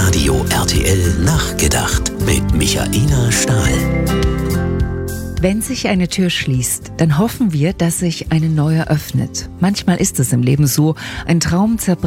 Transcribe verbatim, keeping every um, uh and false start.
Radio R T L Nachgedacht mit Michaela Stahl. Wenn sich eine Tür schließt, dann hoffen wir, dass sich eine neue öffnet. Manchmal ist es im Leben so, ein Traum zerbricht